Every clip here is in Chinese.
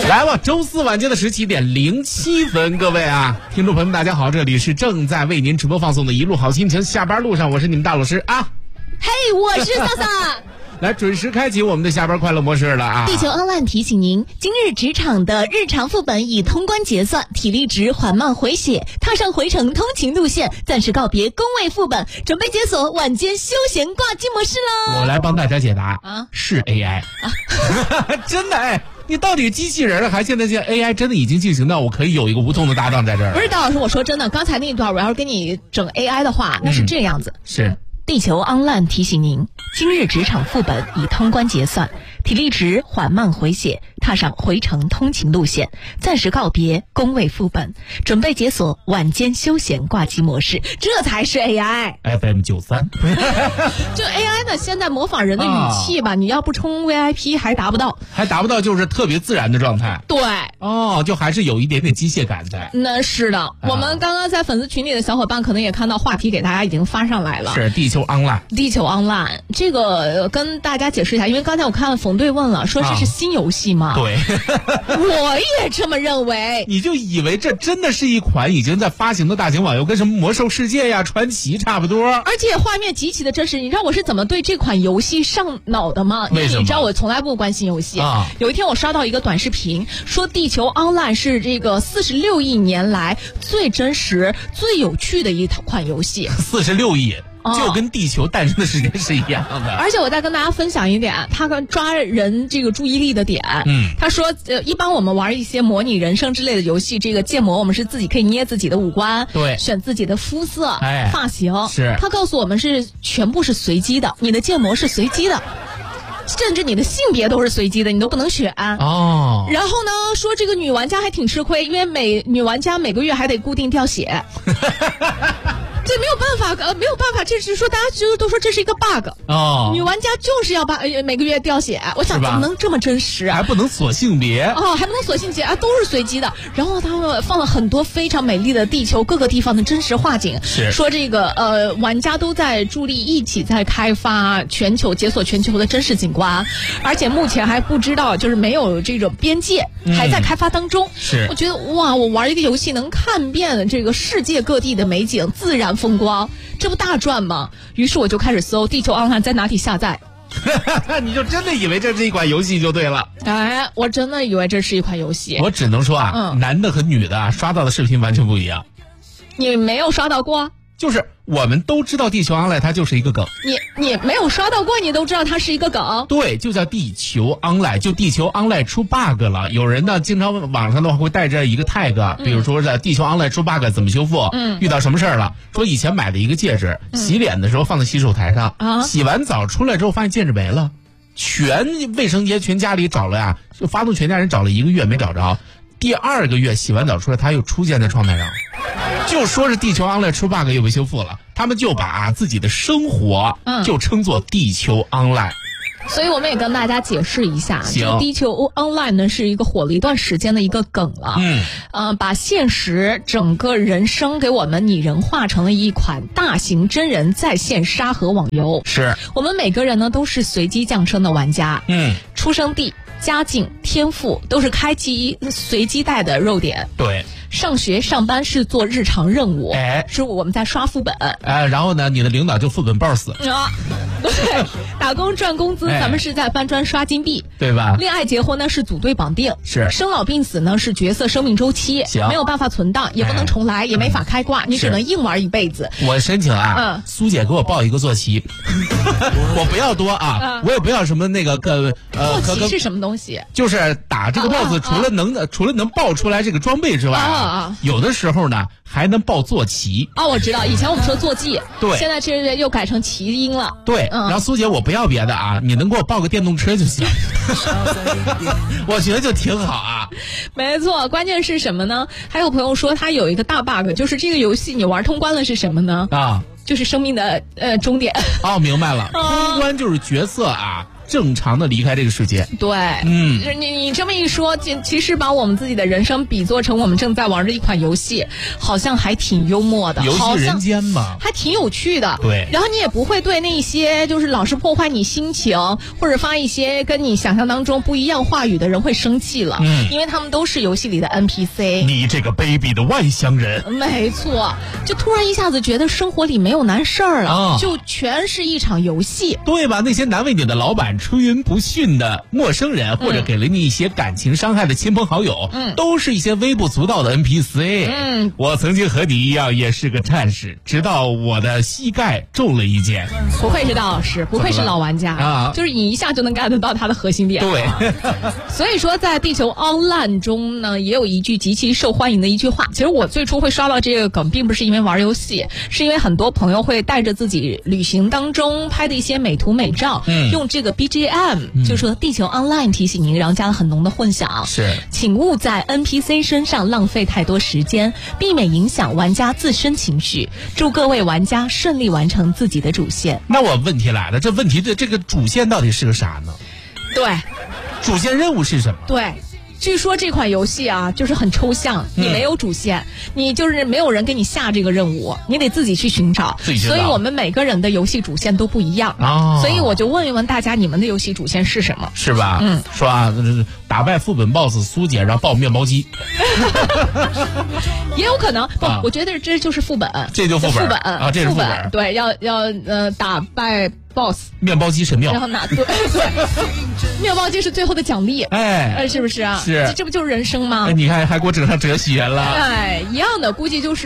来吧，周四晚间的17点07分，各位啊，听众朋友们大家好，这里是正在为您直播放送的一路好心情，下班路上我是你们大老师啊。 嘿，我是萨萨。 来，准时开启我们的下班快乐模式了啊！ 地球 online 提醒您，今日职场的日常副本已通关结算，体力值缓慢回血，踏上回程通勤路线，暂时告别工位副本，准备解锁晚间休闲挂机模式喽！ 我来帮大家解答啊， 是 AI 啊，真的哎。你到底机器人还现在AI 真的已经进行到我可以有一个无痛的搭档在这儿？ 不是，大老师，我说真的，刚才那一段我要是跟你整 AI 的话，那是这样子。 是。 地球 online 提醒您，今日职场副本已通关结算，体力值缓慢回血，踏上回程通勤路线，暂时告别工位副本，准备解锁晚间休闲挂机模式，这才是 AI FM 93。 就 AI 呢，现在模仿人的语气吧，你要不充 VIP 还达不到，就是特别自然的状态。 对， 就还是有一点点机械感在。 那是的，我们刚刚在粉丝群里的小伙伴可能也看到话题给大家已经发上来了， 是地球 online， 这个跟大家解释一下，因为刚才我看冯队问了，说这是新游戏吗？ 对， 我也这么认为。 你就以为这真的是一款已经在发行的大型网游，跟什么魔兽世界呀、传奇差不多， 而且画面极其的真实。你知道我是怎么对这款游戏上脑的吗？ 为什么？ 你知道我从来不关心游戏啊。有一天我刷到一个短视频，说地球 online 是这个46亿年来最真实、最有趣的一款游戏。 46亿。就跟地球诞生的时间是一样的。 而且我再跟大家分享一点，他抓人这个注意力的点。他说一般我们玩一些模拟人生之类的游戏，这个建模我们是自己可以捏自己的五官， 对， 选自己的肤色、发型。 是， 他告诉我们是全部是随机的，你的建模是随机的。甚至你的性别都是随机的，你都不能选哦。 然后呢，说这个女玩家还挺吃亏，因为女玩家每个月还得固定掉血。这没有办法，这是说大家都说这是一个 bug 哦。 女玩家就是要每个月掉血，我想怎么能这么真实啊？ 还不能锁性别还不能锁性别啊，都是随机的。然后他们放了很多非常美丽的地球各个地方的真实画景， 是说这个玩家都在助力一起在开发解锁全球的真实景观，而且目前还不知道，就是没有这种边界，还在开发当中。 是， 我觉得哇，我玩一个游戏能看遍这个世界各地的美景、自然风光，这不大赚吗？于是我就开始搜地球 online 在哪里下载。 你就真的以为这是一款游戏就对了。 哎，我真的以为这是一款游戏。 我只能说男的和女的刷到的视频完全不一样。 你没有刷到过？ 就是我们都知道地球 online 它就是一个梗， 你没有刷到过，你都知道它是一个梗。 对，就叫地球 online， 就地球 online 出 bug 了。有人呢经常网上的话会带着一个 tag，比如说地球 online 出 bug 怎么修复，遇到什么事儿了，说以前买的一个戒指，洗脸的时候放在洗手台上，洗完澡出来之后发现戒指没了，全卫生间全家里找了呀，就发动全家人找了1个月没找着，第2个月洗完澡出来，它又出现在窗台上。就说是地球 online 出 bug 又被修复了，他们就把自己的生活就称作地球 online。 所以我们也跟大家解释一下，这个地球 online 呢是一个火了一段时间的一个梗了。把现实整个人生给我们拟人化成了一款大型真人在线沙盒网游。 是， 我们每个人呢都是随机降生的玩家。出生地、家境、天赋都是开机随机带的肉点。 对。 上学上班是做日常任务，是我们在刷副本， 然后呢，你的领导就副本爆死对，打工赚工资，咱们是在搬砖刷金币， 对吧？ 恋爱结婚呢是组队绑定， 是生老病死呢是角色生命周期，没有办法存档，也不能重来，也没法开挂，你只能硬玩一辈子。 我申请苏姐给我报一个坐骑，我不要多我也不要什么那个坐骑是什么东西？ 就是打这个 BOSS，除了能爆出来这个装备之外。有的时候呢还能报坐骑我知道，以前我们说坐骑， 对， 现在这又改成骑鹰了。 对，然后苏姐我不要别的你能给我报个电动车就行，我觉得就挺好没错，关键是什么呢？还有朋友说他有一个大 bug， 就是这个游戏你玩通关了是什么呢？就是生命的终点。 明白了，通关就是角色正常的离开这个世界。 对，你这么一说，其实把我们自己的人生比作成我们正在玩的一款游戏，好像还挺幽默的， 游戏人间嘛， 还挺有趣的。 对， 然后你也不会对那些就是老是破坏你心情或者发一些跟你想象当中不一样话语的人会生气了，因为他们都是游戏里的 NPC。 你这个卑鄙的外乡人。 没错，就突然一下子觉得生活里没有难事儿了，就全是一场游戏。 对吧？那些难为你的老板、出云不逊的陌生人，或者给了你一些感情伤害的亲朋好友，都是一些微不足道的 NPC。我曾经和你一样，也是个战士，直到我的膝盖中了一箭。 不愧是大老师，不愧是老玩家啊！就是你一下就能 get 到他的核心点。 对， 所以说在地球 Online 中呢，也有一句极其受欢迎的一句话。其实我最初会刷到这个梗，并不是因为玩游戏，是因为很多朋友会带着自己旅行当中拍的一些美图美照，用这个 BGM，就说地球 Online 提醒您，然后加了很浓的混响。 是， 请勿在 NPC 身上浪费太多时间，避免影响玩家自身情绪。祝各位玩家顺利完成自己的主线。 那我问题来了，这问题的这个主线到底是个啥呢？ 对， 主线任务是什么？ 对。据说这款游戏啊，就是很抽象，你没有主线，你就是没有人给你下这个任务，你得自己去寻找。所以我们每个人的游戏主线都不一样。所以我就问一问大家，你们的游戏主线是什么？ 是吧？说啊，打败副本 BOSS 苏姐，然后爆面包机。 也有可能不，我觉得这就是副本。 这就副本啊，这是副本。 对，要打败 BOSS 面包机神庙， 然后拿对，面包机是最后的奖励，是不是啊？ 是， 这不就是人生吗？ 你看还给我整上哲学了。 一样的，估计就是，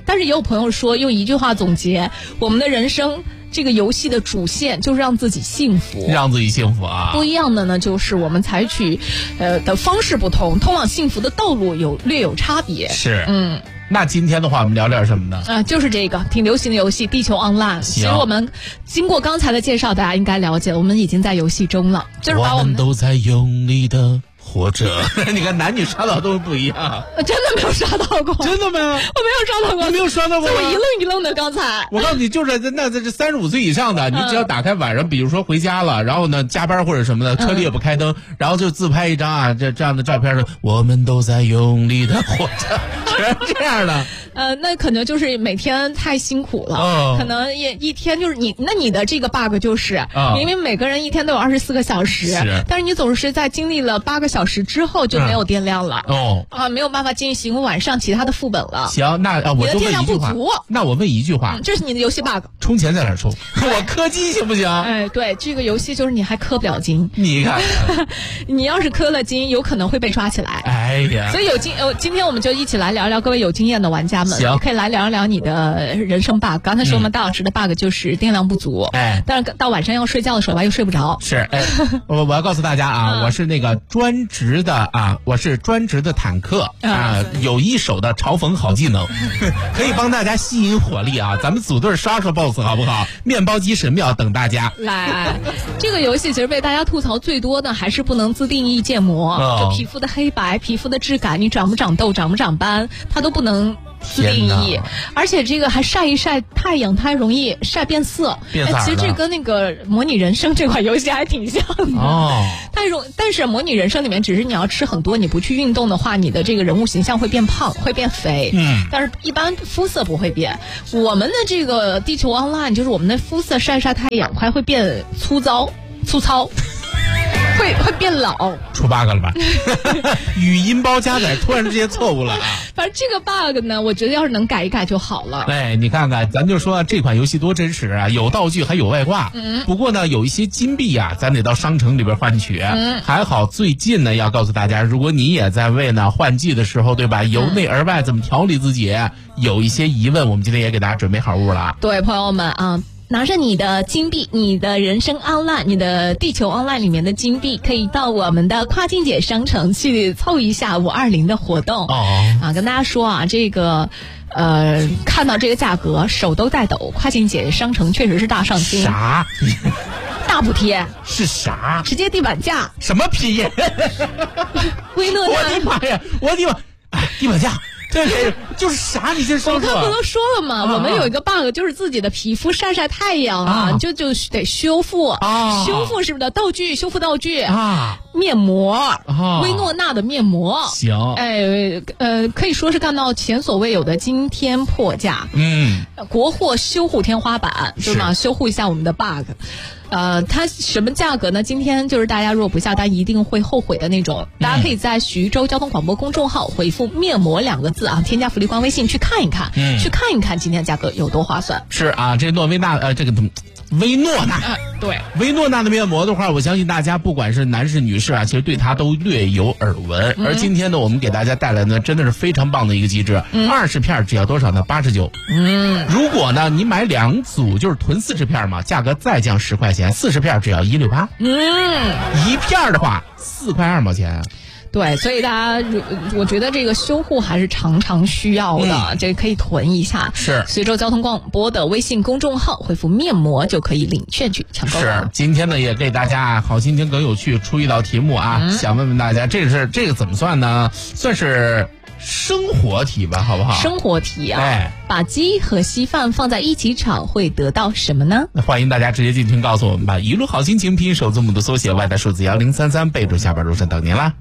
但是也有朋友说，用一句话总结我们的人生。这个游戏的主线就是让自己幸福， 让自己幸福啊！ 不一样的呢，就是我们采取的方式不同，通往幸福的道路略有差别。 是，那今天的话，我们聊点什么呢？ 就是这个挺流行的游戏《地球 Online》。其实我们经过刚才的介绍，大家应该了解，我们已经在游戏中了，就是把我们都在用力的活着。你看男女刷到都不一样。 真的没有刷到过。 真的吗？我没有刷到过。 你没有刷到过吗？ 我一愣一愣的刚才。 我告诉你，就是这35岁以上的，你只要打开晚上，比如说回家了，然后呢加班或者什么的，车里也不开灯，然后就自拍一张啊，这样的照片说我们都在用力的活着，全是这样的。 那可能就是每天太辛苦了，可能一天就是你的这个 bug 就是，因为每个人一天都有24个小时，但是你总是在经历了8个小时之后就没有电量了，没有办法进行晚上其他的副本了。 行，那我就问一句话，那我问一句话， 这是你的游戏 bug。 充钱在哪充？我氪金行不行？ 对，这个游戏就是你还氪不了金。 你看， 你要是氪了金，有可能会被抓起来。 哎呀， 所以今天我们就一起来聊聊各位有经验的玩家们，可以来聊一聊你的人生 bug。刚才说我们大老师的 bug 就是电量不足，但是到晚上要睡觉的时候吧又睡不着。 是，我要告诉大家啊，我是那个专职的坦克啊，有一手的嘲讽好技能，可以帮大家吸引火力啊！咱们组队刷 BOSS 好不好？面包机神庙等大家来。这个游戏其实被大家吐槽最多的还是不能自定义建模，就皮肤的黑白、皮肤的质感，你长不长痘、长不长斑，它都不能自定义，而且这个还晒一晒太阳，它还容易晒变色。其实这跟那个模拟人生这款游戏还挺像的。但是模拟人生里面，只是你要吃很多，你不去运动的话，你的这个人物形象会变胖，会变肥。但是一般肤色不会变。我们的这个地球 Online 就是我们的肤色晒太阳，还会变粗糙。会变老， 出 bug 了吧？语音包加载突然之间错误了啊！ 反正这个 bug 呢，我觉得要是能改一改就好了。 你看看，咱就说这款游戏多真实啊，有道具还有外挂。不过呢，有一些金币啊，咱得到商城里边换取。还好最近呢，要告诉大家，如果你也在为呢换季的时候，对吧？由内而外怎么调理自己，有一些疑问，我们今天也给大家准备好物了。 对，朋友们啊。拿着你的金币，你的人生 online， 你的地球 online 里面的金币，可以到我们的跨境姐商城去凑一下520的活动。跟大家说啊，这个看到这个价格手都在抖，跨境姐商城确实是大上新。 啥？ 大补贴是啥？ 直接地板价。 什么皮？ 微乐我的妈呀！地板价。 对，就是啥？你先说说。 我刚不都说了吗？我们有一个 bug， 就是自己的皮肤晒太阳啊，就得修复啊。修复是不是的道具？修复道具啊，面膜啊，薇诺娜的面膜。 行， 可以说是干到前所未有的惊天破价。国货修护天花板，对吗？修护一下我们的 bug。它什么价格呢？今天就是大家如果不下单一定会后悔的那种。大家可以在徐州交通广播公众号回复面膜2个字啊，添加福利官微信去看一看，去看一看今天价格有多划算。 是啊，这诺薇娜薇诺娜， 对， 薇诺娜的面膜的话，我相信大家不管是男士女士啊，其实对它都略有耳闻。而今天呢，我们给大家带来呢，真的是非常棒的一个机制，20片只要多少呢？89。如果呢你买2组，就是囤40片嘛，价格再降10块钱，40片只要168。一片的话4块2毛钱。 对，所以大家，我觉得这个修护还是常常需要的，这可以囤一下。 是， 随州交通广播的微信公众号回复面膜就可以领券去抢购。 是，今天呢也给大家好心情更有趣出一道题目啊，想问问大家，这个怎么算呢？算是生活题吧，好不好？ 生活题啊，把鸡和稀饭放在一起炒会得到什么呢？ 那欢迎大家直接进群告诉我们吧。一路好心情拼音首字母的缩写，外带数字1033，备注下班路上等您啦。